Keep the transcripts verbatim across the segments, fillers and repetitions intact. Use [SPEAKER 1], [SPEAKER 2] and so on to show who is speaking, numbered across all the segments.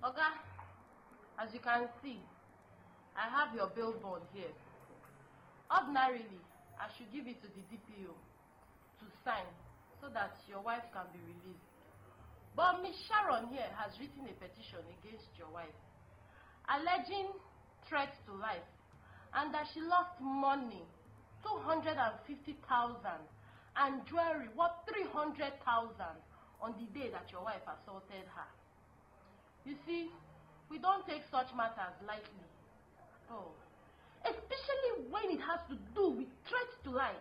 [SPEAKER 1] Oga, as you can see, I have your billboard here. Ordinarily, I should give it to the D P O to sign so that your wife can be released. But Miss Sharon here has written a petition against your wife, alleging threats to life and that she lost money, two hundred fifty thousand, and jewelry worth three hundred thousand on the day that your wife assaulted her. You see, we don't take such matters lightly. Oh, especially when it has to do with threats to life.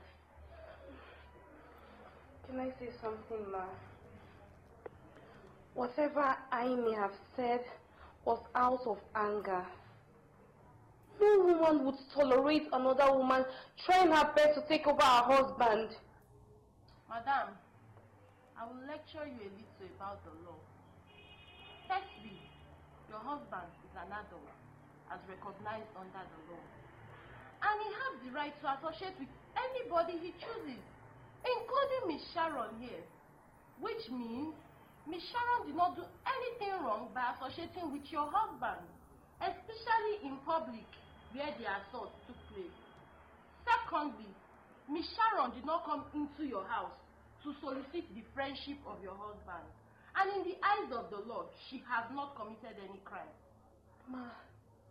[SPEAKER 2] Can I say something, Ma? Whatever I may have said was out of anger. No woman would tolerate another woman trying her best to take over her husband.
[SPEAKER 1] Madam, I will lecture you a little about the law. Firstly, your husband is an adult, as recognized under the law. And he has the right to associate with anybody he chooses, including Miss Sharon here. Which means Miss Sharon did not do anything wrong by associating with your husband, especially in public where the assault took place. Secondly, Miss Sharon did not come into your house to solicit the friendship of your husband. And in the eyes of the law, she has not committed any crime.
[SPEAKER 2] Ma,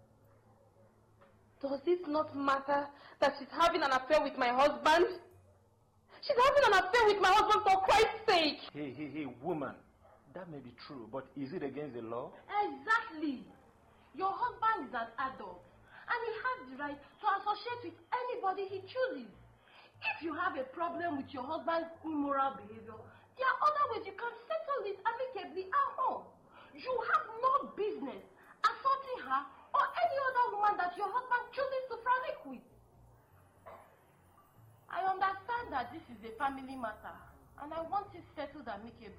[SPEAKER 2] does it not matter that she's having an affair with my husband? She's having an affair with my husband, for Christ's sake!
[SPEAKER 3] Hey, hey, hey, woman. That may be true, but is it against the law?
[SPEAKER 1] Exactly. Your husband is an adult, and he has the right to associate with anybody he chooses. If you have a problem with your husband's immoral behavior, there are other ways you can settle it amicably at home. You have no business assaulting her or any other woman that your husband chooses to frolic with. I understand that this is a family matter, and I want it settled amicably.